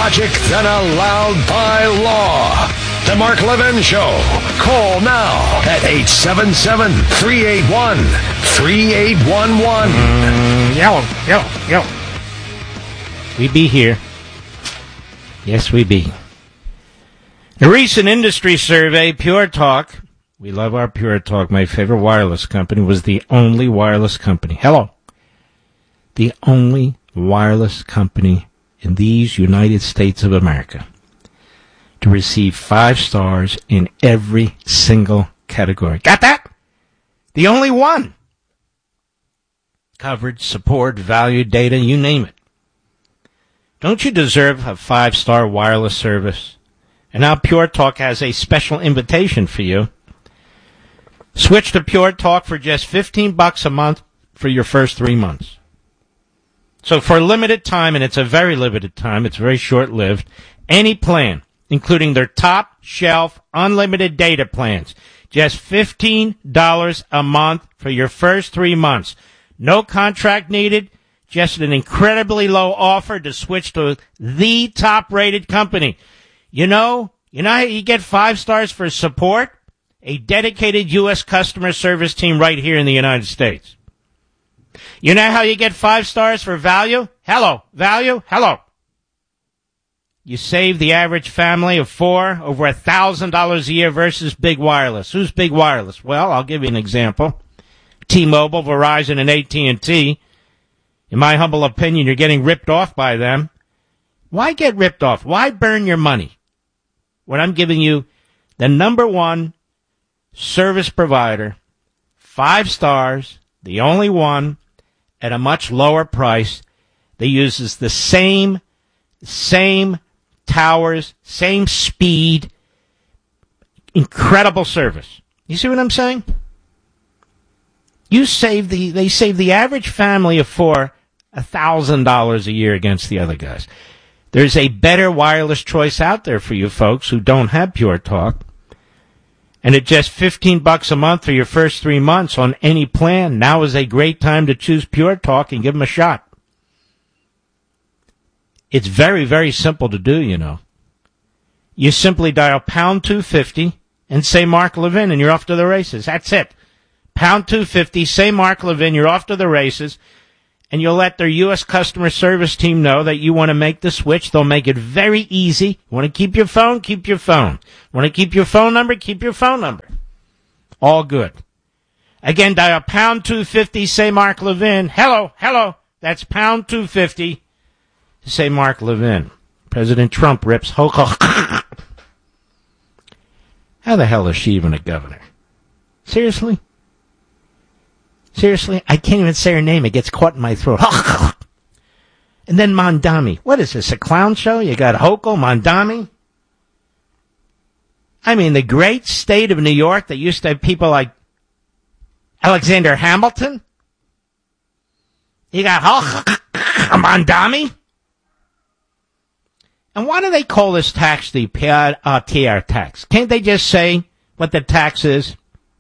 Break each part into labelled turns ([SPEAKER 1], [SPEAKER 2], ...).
[SPEAKER 1] logic than allowed by law. The Mark Levin Show. Call now at 877-381-3811.
[SPEAKER 2] Yo. We be here. Yes, we be. A recent industry survey, Pure Talk, we love our Pure Talk, my favorite wireless company, was the only wireless company. Hello. The only wireless company in these United States of America to receive 5 stars in every single category. Got that? The only one. Coverage, support, value, data, you name it. Don't you deserve a 5-star wireless service? And now Pure Talk has a special invitation for you. Switch to Pure Talk for just $15 a month for your first 3 months. So for a limited time, and it's a very limited time, it's very short-lived, any plan, including their top-shelf unlimited data plans, just $15 a month for your first 3 months. No contract needed, just an incredibly low offer to switch to the top-rated company. You know how you get 5 stars for support? A dedicated U.S. customer service team right here in the United States. You know how you get 5 stars for value? Hello. Value? Hello. You save the average family of 4 over $1,000 a year versus Big Wireless. Who's Big Wireless? Well, I'll give you an example. T-Mobile, Verizon, and AT&T. In my humble opinion, you're getting ripped off by them. Why get ripped off? Why burn your money when I'm giving you the number one service provider, 5 stars, the only one, at a much lower price that uses the same towers, same speed, incredible service. You see what I'm saying? They save the average family of 4 $1,000 a year against the other guys. There's a better wireless choice out there for you folks who don't have Pure Talk. And at just $15 a month for your first 3 months on any plan, now is a great time to choose Pure Talk and give them a shot. It's very, very simple to do, you know. You simply dial pound 250 and say Mark Levin, and you're off to the races. That's it. Pound 250, say Mark Levin, you're off to the races, and you'll let their U.S. customer service team know that you want to make the switch. They'll make it very easy. Want to keep your phone? Keep your phone. Want to keep your phone number? Keep your phone number. All good. Again, dial pound 250, say Mark Levin. Hello. That's pound 250 to say Mark Levin. President Trump rips How the hell is she even a governor? Seriously? I can't even say her name. It gets caught in my throat. And then Mondami. What is this, a clown show? You got Hochul, Mondami? I mean, the great state of New York that used to have people like Alexander Hamilton? You got Mondami? And why do they call this tax the PRTR tax? Can't they just say what the tax is?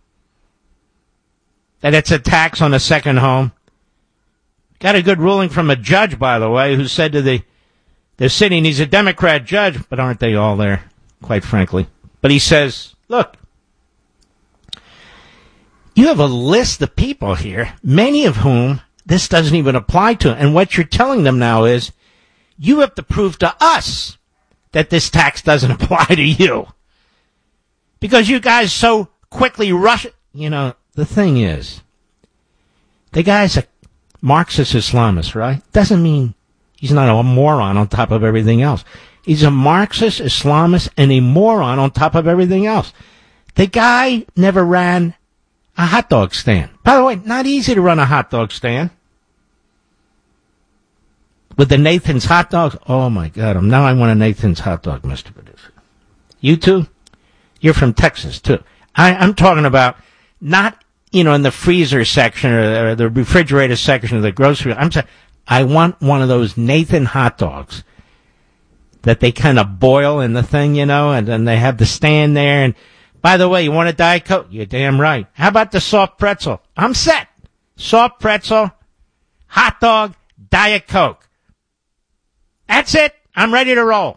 [SPEAKER 2] That it's a tax on a second home? Got a good ruling from a judge, by the way, who said to the city, and he's a Democrat judge, but aren't they all there, quite frankly? But he says, look, you have a list of people here, many of whom this doesn't even apply to. And what you're telling them now is, you have to prove to us that this tax doesn't apply to you. Because you guys so quickly rush it. You know, the thing is, the guy's a Marxist Islamist, right? Doesn't mean he's not a moron on top of everything else. He's a Marxist Islamist and a moron on top of everything else. The guy never ran a hot dog stand. By the way, not easy to run a hot dog stand. With the Nathan's hot dogs, oh my God, now I want a Nathan's hot dog, Mr. Producer. You too? You're from Texas too. I'm talking about not, in the freezer section or the refrigerator section of the grocery. I'm saying, I want one of those Nathan hot dogs that they kind of boil in the thing, and then they have the stand there. And by the way, you want a Diet Coke? You're damn right. How about the soft pretzel? I'm set. Soft pretzel, hot dog, Diet Coke. That's it. I'm ready to roll.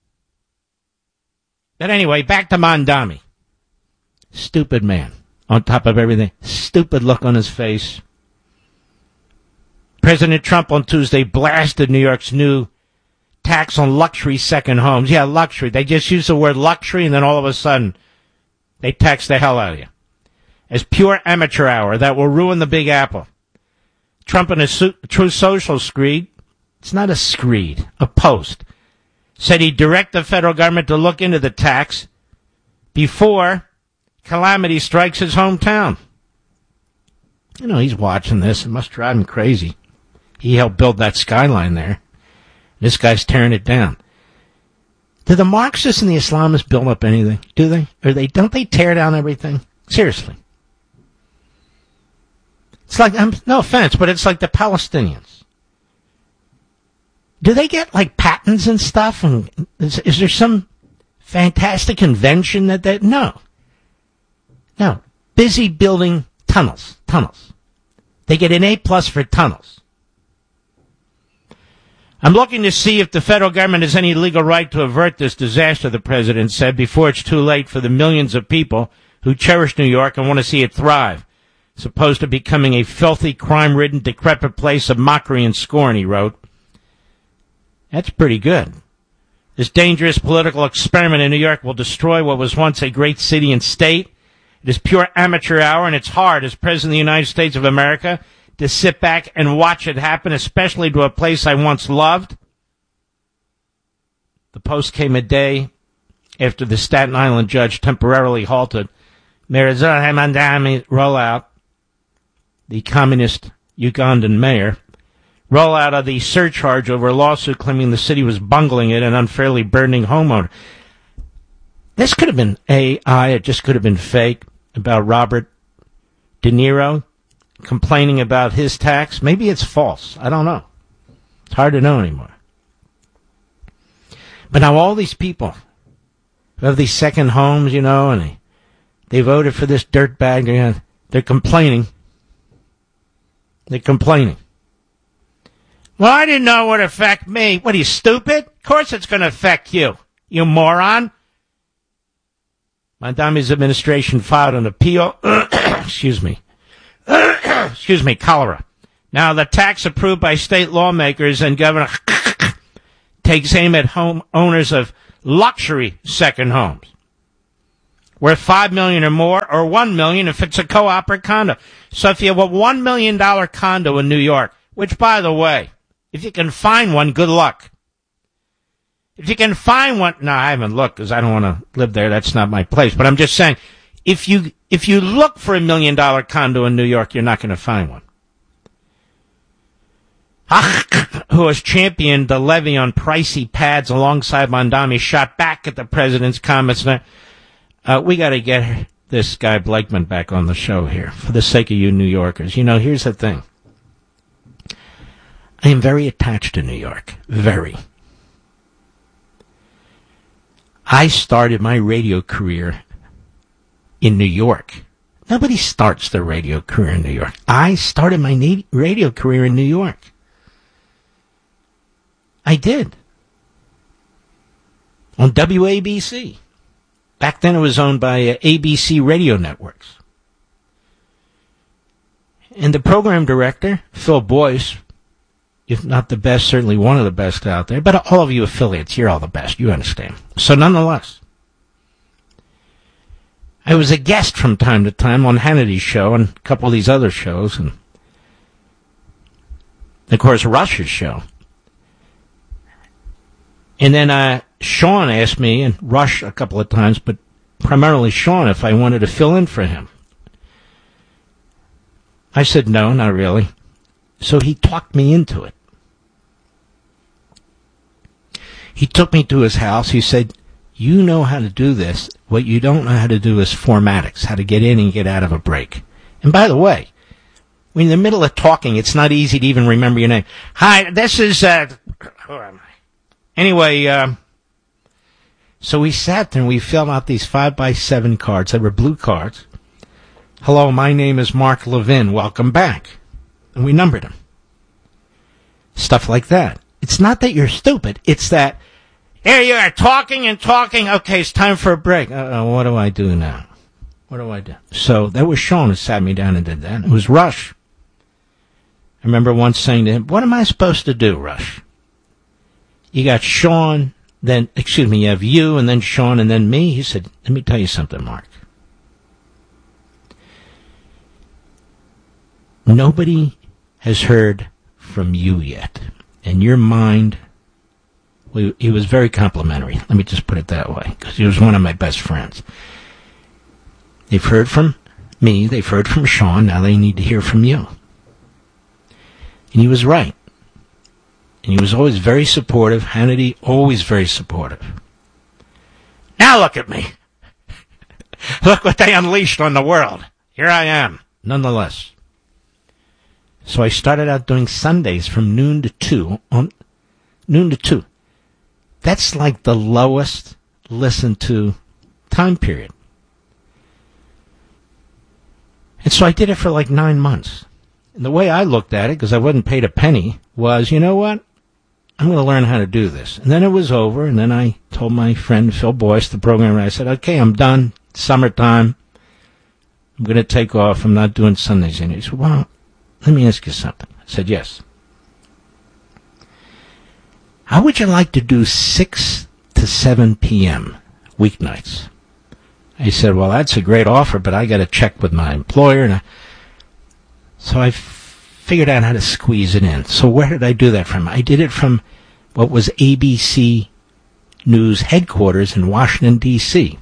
[SPEAKER 2] But anyway, back to Mondami. Stupid man. On top of everything. Stupid look on his face. President Trump on Tuesday blasted New York's new tax on luxury second homes. Yeah, luxury. They just use the word luxury and then all of a sudden they tax the hell out of you. As pure amateur hour that will ruin the Big Apple. Trump in a True Social screed, it's not a screed, a post, said he'd direct the federal government to look into the tax before calamity strikes his hometown. You know, he's watching this. It must drive him crazy. He helped build that skyline there. This guy's tearing it down. Do the Marxists and the Islamists build up anything? Do they? Or don't they tear down everything? Seriously. It's like, no offense, but it's like the Palestinians. Do they get like patents and stuff? And is there some fantastic invention that no. No. Busy building tunnels. They get an A+ for tunnels. I'm looking to see if the federal government has any legal right to avert this disaster, the president said, before it's too late for the millions of people who cherish New York and want to see it thrive. As opposed to becoming a filthy, crime-ridden, decrepit place of mockery and scorn, he wrote. That's pretty good. This dangerous political experiment in New York will destroy what was once a great city and state. It is pure amateur hour, and it's hard, as President of the United States of America, to sit back and watch it happen, especially to a place I once loved. The post came a day after the Staten Island judge temporarily halted Mayor Zohar Mandami's rollout, the communist Ugandan mayor, rollout of the surcharge over a lawsuit claiming the city was bungling it and unfairly burdening homeowners. This could have been AI, it just could have been fake, about Robert De Niro complaining about his tax. Maybe it's false. I don't know. It's hard to know anymore. But now all these people who have these second homes, you know, and they voted for this dirtbag, they're complaining. They're complaining. Well, I didn't know it would affect me. What, are you stupid? Of course it's going to affect you, you moron. Mondami's administration filed an appeal. Excuse me, cholera. Now, the tax approved by state lawmakers and Governor takes aim at home owners of luxury second homes worth $5 million or more, or $1 million if it's a co-op or condo. So if you have a $1 million condo in New York, which, by the way, if you can find one, good luck. If you can find one, no, I haven't looked because I don't want to live there. That's not my place. But I'm just saying, if you look for $1 million condo in New York, you're not going to find one. Who has championed the levy on pricey pads alongside Mondami, shot back at the president's comments. We got to get this guy Blakeman back on the show here for the sake of you New Yorkers. You know, here's the thing. I am very attached to New York. Very. I started my radio career in New York. Nobody starts their radio career in New York. I started my radio career in New York. I did. On WABC. Back then it was owned by ABC Radio Networks. And the program director, Phil Boyce, if not the best, certainly one of the best out there, but all of you affiliates, you're all the best, you understand. So nonetheless, I was a guest from time to time on Hannity's show and a couple of these other shows, and of course Rush's show. And then Sean asked me, and Rush a couple of times, but primarily Sean, if I wanted to fill in for him. I said no, not really. So he talked me into it. He took me to his house. He said, you know how to do this. What you don't know how to do is formatics, how to get in and get out of a break. And by the way, when you're in the middle of talking, it's not easy to even remember your name. Hi, this is, who am I? Anyway, so we sat there and we filled out these 5x7 cards. They were blue cards. Hello, my name is Mark Levin. Welcome back. And we numbered them. Stuff like that. It's not that you're stupid. It's that Here you are, talking and talking. Okay, it's time for a break. What do I do now? What do I do? So that was Sean who sat me down and did that. It was Rush. I remember once saying to him, what am I supposed to do, Rush? You got Sean, you have you, and then Sean, and then me. He said, let me tell you something, Mark. Nobody has heard from you yet. And your mind, he was very complimentary. Let me just put it that way, because he was one of my best friends. They've heard from me, they've heard from Sean, now they need to hear from you. And he was right. And he was always very supportive. Hannity, always very supportive. Now look at me. Look what they unleashed on the world. Here I am, nonetheless. So I started out doing Sundays from noon to 2. That's like the lowest listened to time period. And so I did it for like 9 months. And the way I looked at it, because I wasn't paid a penny, was, you know what? I'm going to learn how to do this. And then it was over, and then I told my friend Phil Boyce, the programmer, I said, okay, I'm done. It's summertime. I'm going to take off. I'm not doing Sundays anymore. He said, well, let me ask you something. I said, yes. How would you like to do 6 to 7 p.m. weeknights? I said, well, that's a great offer, but I got to check with my employer. So I figured out how to squeeze it in. So where did I do that from? I did it from what was ABC News headquarters in Washington, D.C.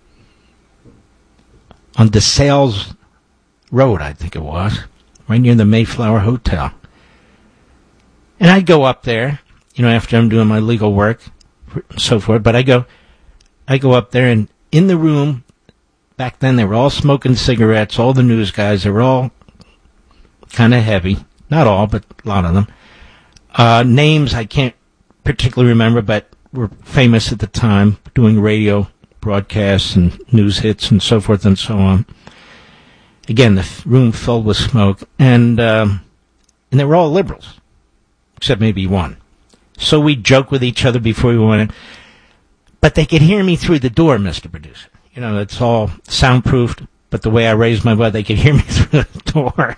[SPEAKER 2] on DeSales Road, I think it was, right near the Mayflower Hotel. And I'd go up there, after I'm doing my legal work and so forth, but I go up there, and in the room, back then they were all smoking cigarettes, all the news guys, they were all kind of heavy. Not all, but a lot of them. Names I can't particularly remember, but were famous at the time, doing radio broadcasts and news hits and so forth and so on. Again, the room filled with smoke, and they were all liberals, except maybe one. So we joke with each other before we went in. But they could hear me through the door, Mr. Producer. It's all soundproofed, but the way I raised my voice, they could hear me through the door.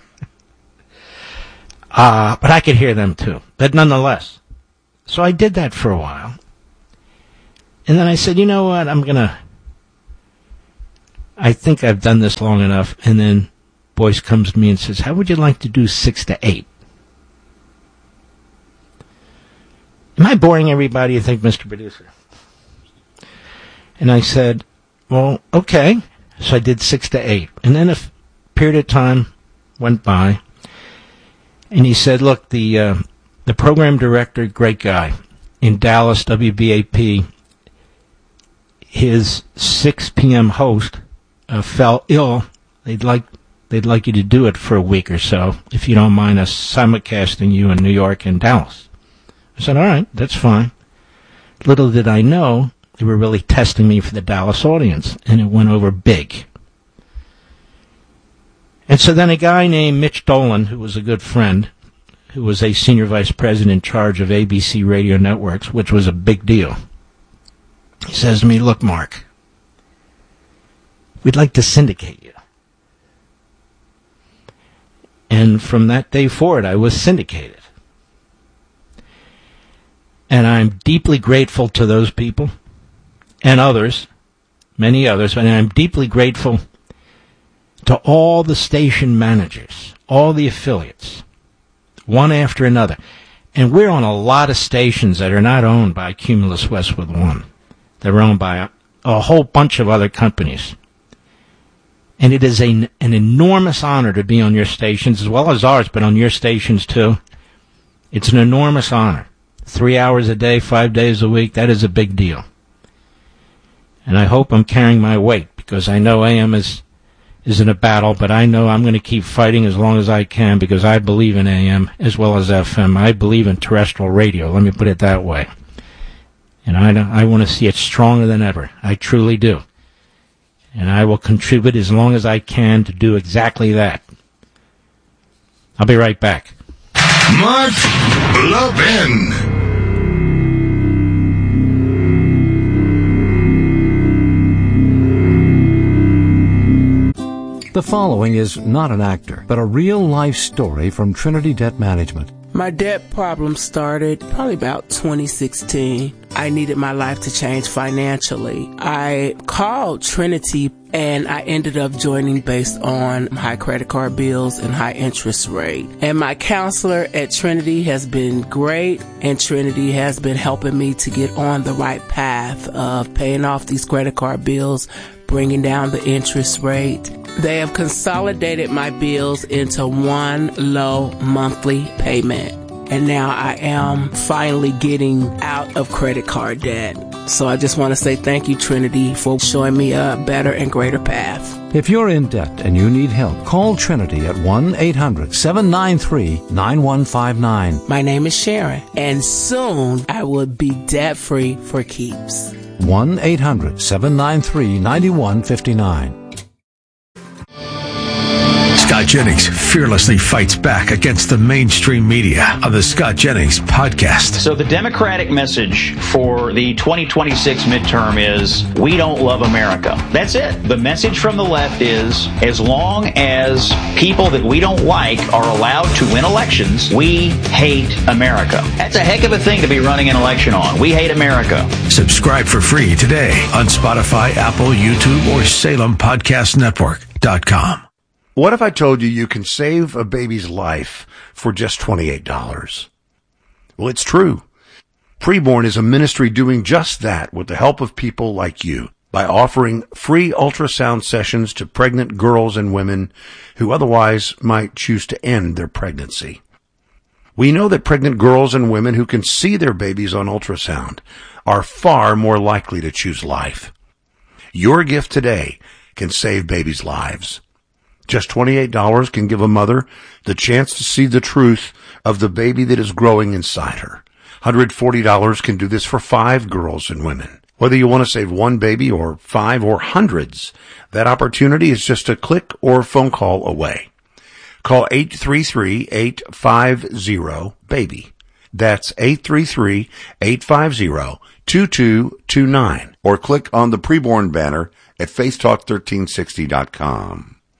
[SPEAKER 2] But I could hear them too. But nonetheless. So I did that for a while. And then I said, you know what, I think I've done this long enough. And then Boyce comes to me and says, how would you like to do 6 to 8? Am I boring everybody, you think, Mr. Producer? And I said, well, okay. So I did 6 to 8. And then a period of time went by. And he said, look, the program director, great guy, in Dallas, WBAP, his 6 p.m. host fell ill. They'd like you to do it for a week or so, if you don't mind us simulcasting you in New York and Dallas. I said, all right, that's fine. Little did I know, they were really testing me for the Dallas audience, and it went over big. And so then a guy named Mitch Dolan, who was a good friend, who was a senior vice president in charge of ABC Radio Networks, which was a big deal, he says to me, look, Mark, we'd like to syndicate you. And from that day forward, I was syndicated. And I'm deeply grateful to those people and others, many others, and I'm deeply grateful to all the station managers, all the affiliates, one after another. And we're on a lot of stations that are not owned by Cumulus Westwood One. They're owned by a whole bunch of other companies. And it is an enormous honor to be on your stations, as well as ours, but on your stations too. It's an enormous honor. 3 hours a day, 5 days a week, that is a big deal. And I hope I'm carrying my weight, because I know AM is in a battle, but I know I'm going to keep fighting as long as I can, because I believe in AM as well as FM. I believe in terrestrial radio, let me put it that way. And I want to see it stronger than ever. I truly do. And I will contribute as long as I can to do exactly that. I'll be right back.
[SPEAKER 3] Mark Levin. The following is not an actor, but a real-life story from Trinity Debt Management.
[SPEAKER 4] My debt problem started probably about 2016. I needed my life to change financially. I called Trinity and I ended up joining based on high credit card bills and high interest rate. And my counselor at Trinity has been great, and Trinity has been helping me to get on the right path of paying off these credit card bills, bringing down the interest rate. They have consolidated my bills into one low monthly payment. And now I am finally getting out of credit card debt. So I just want to say thank you, Trinity, for showing me a better and greater path.
[SPEAKER 3] If you're in debt and you need help, call Trinity at 1-800-793-9159.
[SPEAKER 4] My name is Sharon, and soon I will be debt-free for keeps.
[SPEAKER 3] 1-800-793-9159.
[SPEAKER 1] Scott Jennings fearlessly fights back against the mainstream media on the Scott Jennings podcast.
[SPEAKER 5] So the Democratic message for the 2026 midterm is, we don't love America. That's it. The message from the left is, as long as people that we don't like are allowed to win elections, we hate America. That's a heck of a thing to be running an election on. We hate America.
[SPEAKER 1] Subscribe for free today on Spotify, Apple, YouTube, or SalemPodcastNetwork.com. What if I told you you can save a baby's life for just $28? Well, it's true. Preborn is a ministry doing just that with the help of people like you by offering free ultrasound sessions to pregnant girls and women who otherwise might choose to end their pregnancy. We know that pregnant girls and women who can see their babies on ultrasound are far more likely to choose life. Your gift today can save babies' lives. Just $28 can give a mother the chance to see the truth of the baby that is growing inside her. $140 can do this for 5 girls and women. Whether you want to save one baby or 5 or hundreds, that opportunity is just a click or phone call away. Call 833-850-BABY. That's 833-850-2229. Or click on the Preborn banner at faithtalk1360.com.